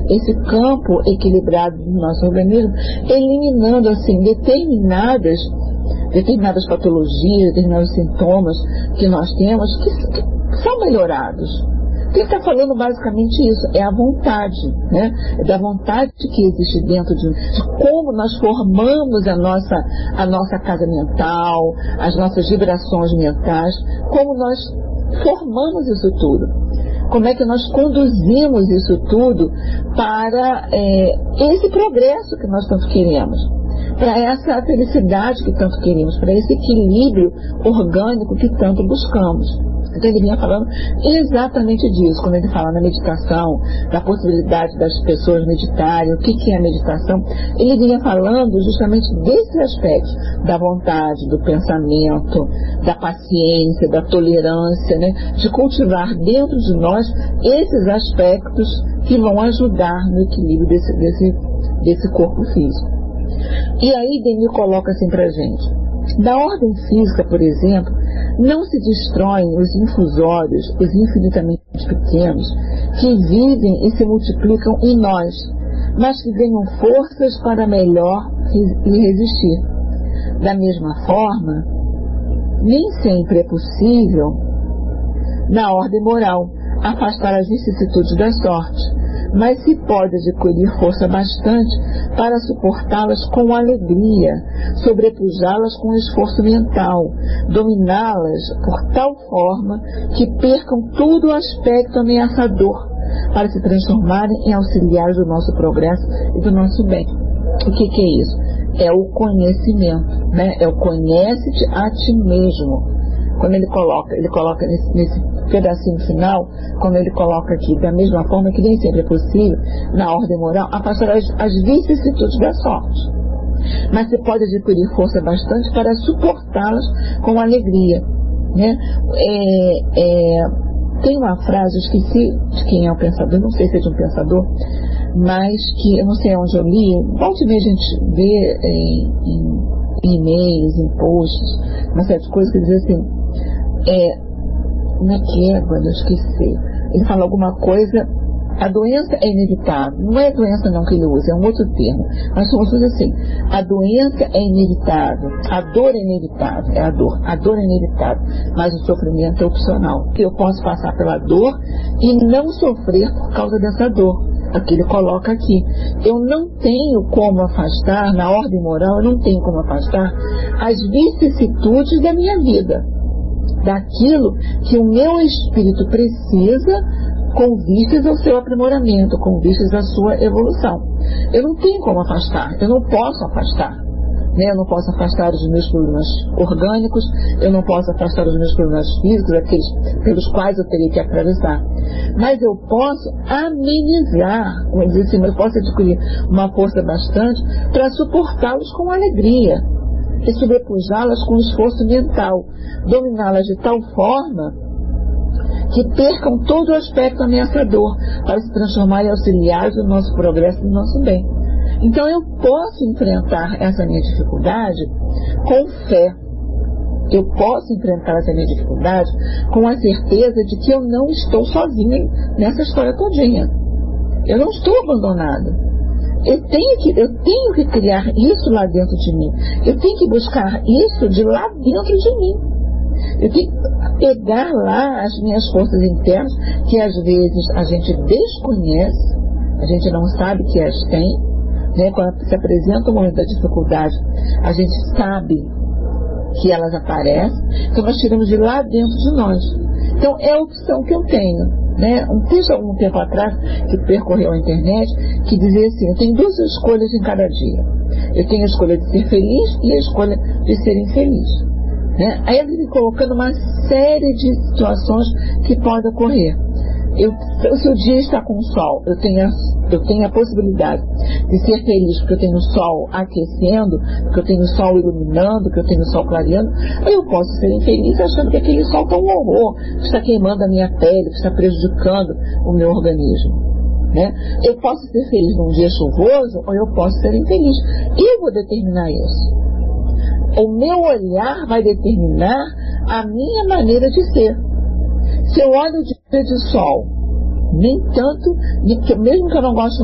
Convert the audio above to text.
esse campo equilibrado do nosso organismo, eliminando assim determinadas patologias, determinados sintomas que nós temos que são melhorados. O que ele está falando basicamente isso, é a vontade, né? É da vontade que existe dentro de como nós formamos a nossa casa mental, as nossas vibrações mentais, como nós formamos isso tudo. Como é que nós conduzimos isso tudo para esse progresso que nós tanto queremos, para essa felicidade que tanto queremos, para esse equilíbrio orgânico que tanto buscamos. Então ele vinha falando exatamente disso, quando ele fala na meditação, da possibilidade das pessoas meditarem, o que é a meditação, ele vinha falando justamente desse aspecto, da vontade, do pensamento, da paciência, da tolerância, né? De cultivar dentro de nós esses aspectos que vão ajudar no equilíbrio desse corpo físico. E aí Denis coloca assim pra gente: na ordem física, por exemplo, não se destroem os infusórios, os infinitamente pequenos, que vivem e se multiplicam em nós, mas que ganham forças para melhor lhe resistir. Da mesma forma, nem sempre é possível, na ordem moral, afastar as vicissitudes da sorte, mas se pode adquirir força bastante para suportá-las com alegria, sobrepujá-las com esforço mental, dominá-las por tal forma que percam todo o aspecto ameaçador, para se transformarem em auxiliares do nosso progresso e do nosso bem. O que é isso? É o conhecimento, né? É o conhece-te a ti mesmo. Quando ele coloca nesse pedacinho final, quando ele coloca aqui, da mesma forma que nem sempre é possível, na ordem moral, afastar as vicissitudes da sorte. Mas você pode adquirir força bastante para suportá-las com alegria, né? Tem uma frase, eu esqueci de quem é o pensador, não sei se é de um pensador, mas que eu não sei onde eu li, volta e meia a gente vê em e-mails, em posts, uma série de coisas que diz assim, como é que é, agora eu esqueci, ele fala alguma coisa, a doença é inevitável, não é doença não que ele usa, é um outro termo, mas como se fosse assim, a doença é inevitável, a dor é inevitável, é a dor é inevitável, mas o sofrimento é opcional, eu posso passar pela dor e não sofrer por causa dessa dor. Aqui ele coloca aqui, eu não tenho como afastar, na ordem moral, eu não tenho como afastar as vicissitudes da minha vida, daquilo que o meu espírito precisa com vistas ao seu aprimoramento, com vistas à sua evolução. Eu não tenho como afastar, eu não posso afastar. Né? Eu não posso afastar os meus problemas orgânicos, eu não posso afastar os meus problemas físicos, aqueles pelos quais eu teria que atravessar. Mas eu posso amenizar, vamos dizer assim, eu posso adquirir uma força bastante para suportá-los com alegria e sobrepujá-las com esforço mental, dominá-las de tal forma que percam todo o aspecto ameaçador para se transformar em auxiliares do nosso progresso e do nosso bem. Então eu posso enfrentar essa minha dificuldade com fé. Eu posso enfrentar essa minha dificuldade com a certeza de que eu não estou sozinha nessa história todinha. Eu não estou abandonada. Eu tenho que criar isso lá dentro de mim. Eu tenho que buscar isso de lá dentro de mim. Eu tenho que pegar lá as minhas forças internas, que às vezes a gente desconhece, a gente não sabe que as tem, né? Quando se apresenta o momento da dificuldade, a gente sabe que elas aparecem, então nós tiramos de lá dentro de nós. Então é a opção que eu tenho, né? Um texto algum tempo atrás que percorreu a internet que dizia assim, eu tenho duas escolhas em cada dia. Eu tenho a escolha de ser feliz e a escolha de ser infeliz, né? Aí ele vem colocando uma série de situações que podem ocorrer. Se o dia está com sol, eu tenho a possibilidade de ser feliz porque eu tenho o sol aquecendo, porque eu tenho o sol iluminando, porque eu tenho o sol clareando. Ou eu posso ser infeliz achando que aquele sol está um horror, que está queimando a minha pele, que está prejudicando o meu organismo, né? Eu posso ser feliz num dia chuvoso ou eu posso ser infeliz. Eu vou determinar isso. O meu olhar vai determinar a minha maneira de ser. Se eu olho o dia de sol, nem tanto, mesmo que eu não goste